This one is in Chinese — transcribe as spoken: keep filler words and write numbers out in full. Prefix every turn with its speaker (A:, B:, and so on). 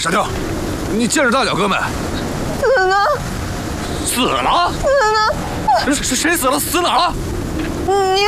A: 傻雕，你见着大脚哥没？
B: 死了，
A: 死了？
B: 死了！
A: 谁谁死了？死哪了？
B: 你